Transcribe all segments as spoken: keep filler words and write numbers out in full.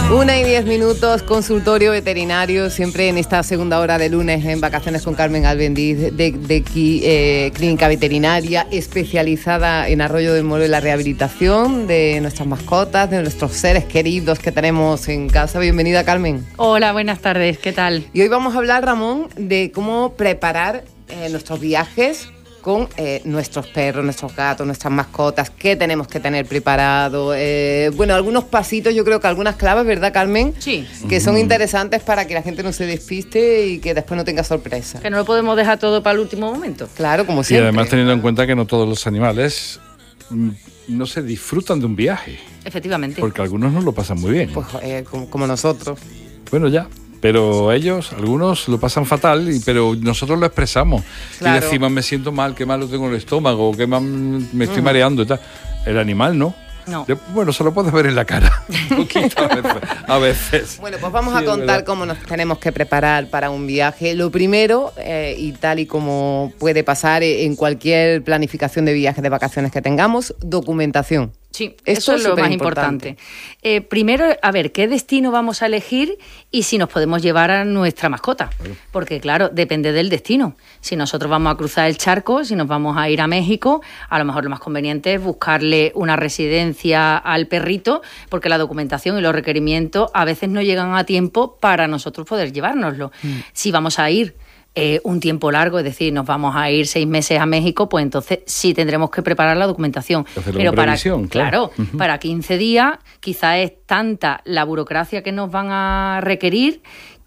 Una y diez minutos, consultorio veterinario, siempre en esta segunda hora de lunes en Vacaciones con Carmen Albendiz, de, de aquí, eh, clínica veterinaria especializada en Arroyo del Moro y la rehabilitación de nuestras mascotas, de nuestros seres queridos que tenemos en casa. Bienvenida, Carmen. Hola, buenas tardes, ¿qué tal? Y hoy vamos a hablar, Ramón, de cómo preparar eh, nuestros viajes con eh, nuestros perros, nuestros gatos, nuestras mascotas, qué tenemos que tener preparado. Eh, bueno, algunos pasitos, yo creo que algunas claves, ¿verdad, Carmen? Sí. Que son interesantes para que la gente no se despiste y que después no tenga sorpresa. Que no lo podemos dejar todo para el último momento. Claro, como Y siempre. además teniendo en cuenta que no todos los animales mm, no se disfrutan de un viaje, Efectivamente. porque algunos no lo pasan muy bien. Pues eh, como, como nosotros. Bueno, ya. Pero ellos, algunos lo pasan fatal, y, pero nosotros lo expresamos. Claro. Y decimos, me siento mal, qué malo tengo el estómago, qué mal me estoy Mm. mareando y tal. El animal no. No. De- bueno, se lo puedes ver en la cara. Un poquito a veces. A veces. Bueno, pues vamos Sí, a es contar verdad. cómo nos tenemos que preparar para un viaje. Lo primero, eh, y tal y como puede pasar en cualquier planificación de viaje de vacaciones que tengamos, documentación. Sí, Esto eso es es lo más superimportante. importante. Eh, primero, a ver, ¿qué destino vamos a elegir y si nos podemos llevar a nuestra mascota? Porque, claro, depende del destino. Si nosotros vamos a cruzar el charco, si nos vamos a ir a México, a lo mejor lo más conveniente es buscarle una residencia al perrito, porque la documentación y los requerimientos a veces no llegan a tiempo para nosotros poder llevárnoslo. Mm. Si vamos a ir Eh, un tiempo largo, es decir, nos vamos a ir seis meses a México, pues entonces sí tendremos que preparar la documentación. Hacerlo Pero con para, previsión, claro. claro, uh-huh. para quince días quizá es tanta la burocracia que nos van a requerir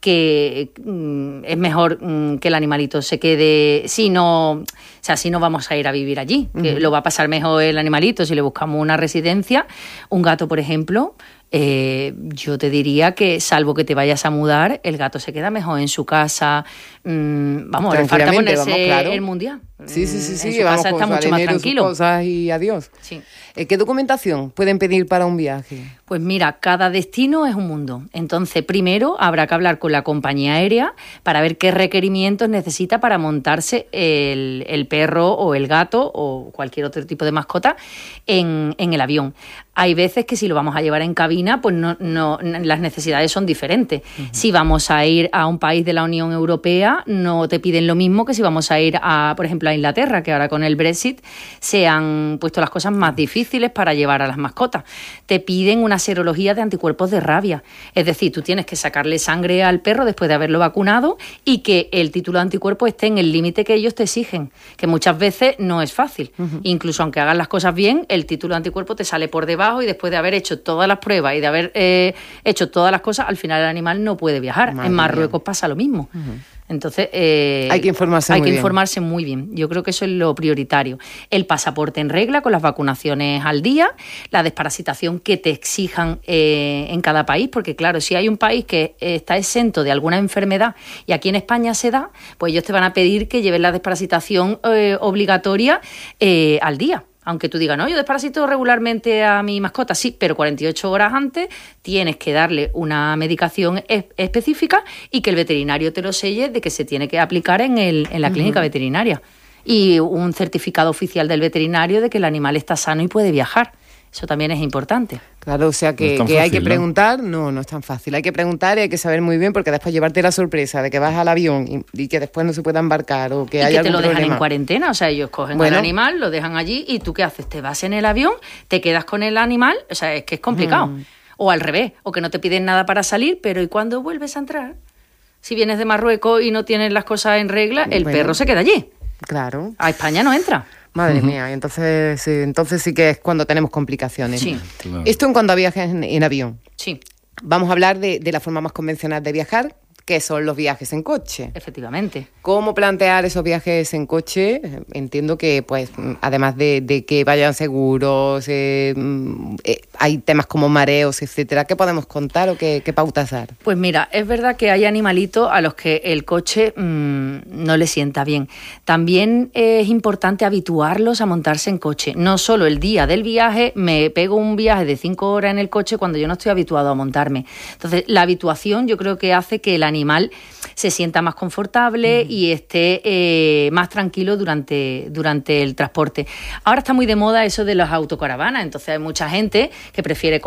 que mm, es mejor mm, que el animalito se quede, si no, o sea, si no vamos a ir a vivir allí, uh-huh. que lo va a pasar mejor el animalito si le buscamos una residencia. Un gato, por ejemplo, Eh, yo te diría que salvo que te vayas a mudar, el gato se queda mejor en su casa. Mmm, vamos, le falta ponerse vamos, claro. el mundial. Sí, sí, sí, sí. En su que casa vamos está mucho más tranquilo. Cosas y adiós. Sí. Eh, ¿Qué documentación pueden pedir para un viaje? Pues mira, cada destino es un mundo. Entonces, primero habrá que hablar con la compañía aérea para ver qué requerimientos necesita para montarse el, el perro o el gato o cualquier otro tipo de mascota en, en el avión. Hay veces que si lo vamos a llevar en cabina, pues no, no, las necesidades son diferentes. Uh-huh. Si vamos a ir a un país de la Unión Europea, no te piden lo mismo que si vamos a ir, a, por ejemplo, a Inglaterra, que ahora con el Brexit se han puesto las cosas más difíciles para llevar a las mascotas. Te piden una serología de anticuerpos de rabia. Es decir, tú tienes que sacarle sangre al perro después de haberlo vacunado y que el título de anticuerpos esté en el límite que ellos te exigen, que muchas veces no es fácil. Uh-huh. Incluso aunque hagas las cosas bien, el título de anticuerpos te sale por debajo y después de haber hecho todas las pruebas y de haber eh, hecho todas las cosas, al final el animal no puede viajar. Madre en Marruecos mía. Pasa lo mismo. Uh-huh. Entonces, eh, hay que informarse hay muy que bien. informarse muy bien. Yo creo que eso es lo prioritario. El pasaporte en regla, con las vacunaciones al día, la desparasitación que te exijan eh, en cada país, porque claro, si hay un país que está exento de alguna enfermedad y aquí en España se da, pues ellos te van a pedir que lleves la desparasitación eh, obligatoria eh, al día. Aunque tú digas, no, yo desparasito regularmente a mi mascota, sí, pero cuarenta y ocho horas antes tienes que darle una medicación es- específica y que el veterinario te lo selle de que se tiene que aplicar en, el, en la clínica uh-huh. veterinaria. Y un certificado oficial del veterinario de que el animal está sano y puede viajar. Eso también es importante. Claro, o sea que, no que fácil, hay que ¿no? preguntar, no, no es tan fácil. Hay que preguntar y hay que saber muy bien porque después llevarte la sorpresa de que vas al avión y, y que después no se pueda embarcar o que y haya que te algún lo dejan problema. en cuarentena, o sea, ellos cogen bueno. al animal, lo dejan allí y tú ¿qué haces? Te vas en el avión, te quedas con el animal, o sea, es que es complicado. Mm. O al revés, o que no te piden nada para salir, pero ¿y cuándo vuelves a entrar? Si vienes de Marruecos y no tienes las cosas en regla, el bueno. perro se queda allí. Claro. A España no entra. Madre Uh-huh. mía, entonces, sí, entonces sí que es cuando tenemos complicaciones. Sí. Claro. Esto en cuanto a viajes en, en avión. Sí. Vamos a hablar de, de la forma más convencional de viajar, que son los viajes en coche. Efectivamente. ¿Cómo plantear esos viajes en coche? Entiendo que, pues, además de, de que vayan seguros, eh, eh, hay temas como mareos, etcétera. ¿Qué podemos contar o qué, qué pautas dar? Pues mira, es verdad que hay animalitos a los que el coche mmm, no les sienta bien. También es importante habituarlos a montarse en coche. No solo el día del viaje, me pego un viaje de cinco horas en el coche cuando yo no estoy habituado a montarme. Entonces, la habituación yo creo que hace que el animal se sienta más confortable mm. y esté eh, más tranquilo durante, durante el transporte. Ahora está muy de moda eso de las autocaravanas, entonces hay mucha gente que prefiere